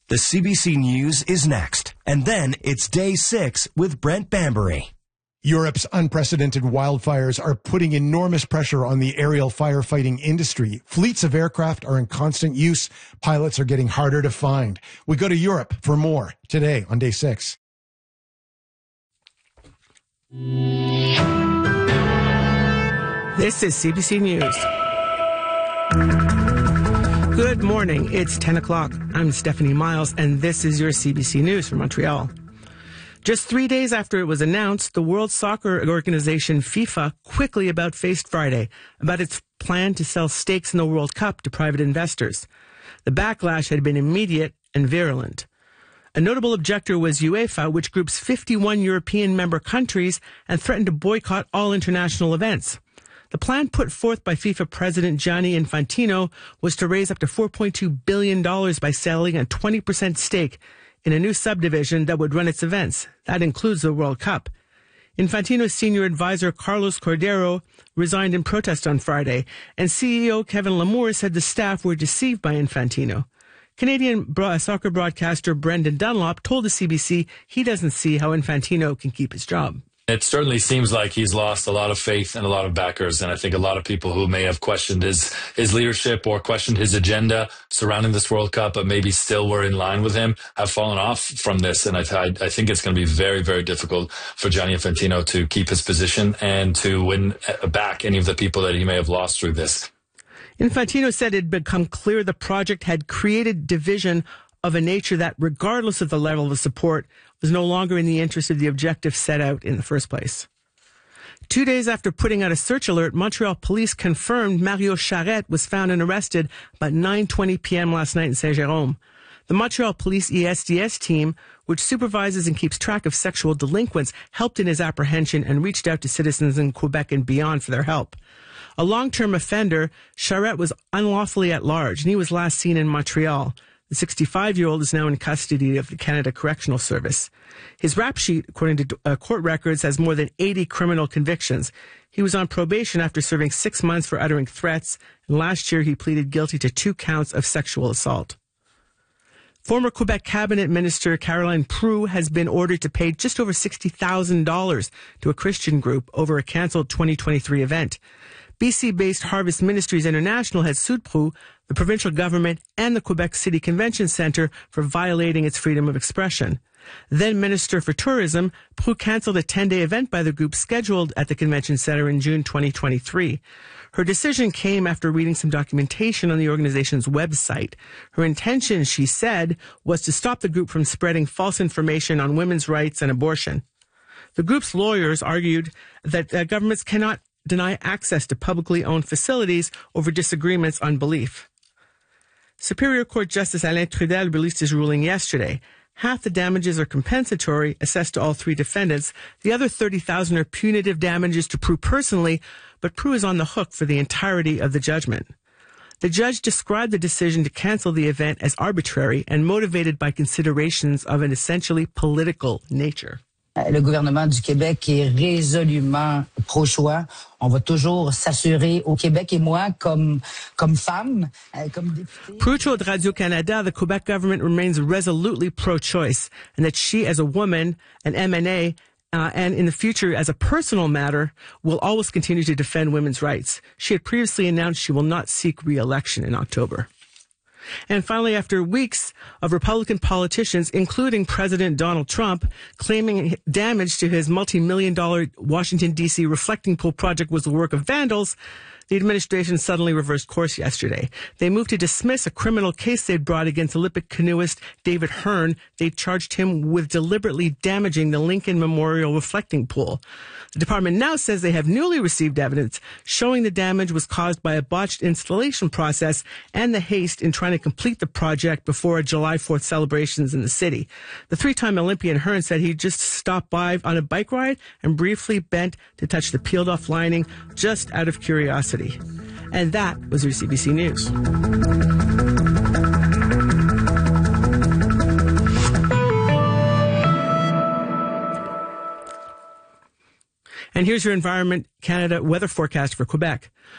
The CBC News is next. And then it's Day 6 with Brent Bambury. Europe's unprecedented wildfires are putting enormous pressure on the aerial firefighting industry. Fleets of aircraft are in constant use. Pilots are getting harder to find. We go to Europe for more today on Day 6. This is CBC News. Good morning. It's 10 o'clock. I'm Stephanie Miles, and this is your CBC News from Montreal. Just 3 days after it was announced, the World Soccer Organization FIFA quickly about-faced Friday about its plan to sell stakes in the World Cup to private investors. The backlash had been immediate and virulent. A notable objector was UEFA, which groups 51 European member countries and threatened to boycott all international events. The plan put forth by FIFA President Gianni Infantino was to raise up to $4.2 billion by selling a 20% stake in a new subdivision that would run its events. That includes the World Cup. Infantino's senior advisor Carlos Cordero resigned in protest on Friday, and CEO Kevin Lamour said the staff were deceived by Infantino. Canadian soccer broadcaster Brendan Dunlop told the CBC he doesn't see how Infantino can keep his job. It certainly seems like he's lost a lot of faith and a lot of backers, and I think a lot of people who may have questioned his leadership or questioned his agenda surrounding this World Cup, but maybe still were in line with him, have fallen off from this. And I think it's going to be very, very difficult for Gianni Infantino to keep his position and to win back any of the people that he may have lost through this. Infantino said it had become clear the project had created division of a nature that, regardless of the level of support, was no longer in the interest of the objective set out in the first place. 2 days after putting out a search alert, Montreal police confirmed Mario Charette was found and arrested about 9:20 p.m. last night in Saint-Jérôme. The Montreal Police ESDS team, which supervises and keeps track of sexual delinquents, helped in his apprehension and reached out to citizens in Quebec and beyond for their help. A long-term offender, Charette was unlawfully at large, and he was last seen in Montreal. The 65-year-old is now in custody of the Canada Correctional Service. His rap sheet, according to court records, has more than 80 criminal convictions. He was on probation after serving 6 months for uttering threats, and last year he pleaded guilty to 2 counts of sexual assault. Former Quebec Cabinet Minister Caroline Proulx has been ordered to pay just over $60,000 to a Christian group over a cancelled 2023 event. BC-based Harvest Ministries International has sued Proulx, the provincial government, and the Quebec City Convention Centre for violating its freedom of expression. Then Minister for Tourism, Proulx cancelled a 10-day event by the group scheduled at the Convention Centre in June 2023. Her decision came after reading some documentation on the organization's website. Her intention, she said, was to stop the group from spreading false information on women's rights and abortion. The group's lawyers argued that governments cannot deny access to publicly owned facilities over disagreements on belief. Superior Court Justice Alain Trudel released his ruling yesterday. Half the damages are compensatory, assessed to all 3 defendants. The other $30,000 are punitive damages to Proulx personally, but Proulx is on the hook for the entirety of the judgment. The judge described the decision to cancel the event as arbitrary and motivated by considerations of an essentially political nature. Le gouvernement du Québec est résolument pro-choix. On va toujours s'assurer au Québec et moi, comme femme, comme députée. Proulx told Radio-Canada the Quebec government remains resolutely pro-choice and that she, as a woman, an MNA, and in the future, as a personal matter, will always continue to defend women's rights. She had previously announced she will not seek re-election in October. And finally, after weeks of Republican politicians, including President Donald Trump, claiming damage to his multi-million-dollar Washington, D.C. reflecting pool project was the work of vandals, the administration suddenly reversed course yesterday. They moved to dismiss a criminal case they'd brought against Olympic canoeist David Hearn. They charged him with deliberately damaging the Lincoln Memorial reflecting pool. The department now says they have newly received evidence showing the damage was caused by a botched installation process and the haste in trying to complete the project before July 4th celebrations in the city. The 3-time Olympian Hearn said he just stopped by on a bike ride and briefly bent to touch the peeled-off lining just out of curiosity. And that was your CBC News. And here's your Environment Canada weather forecast for Quebec.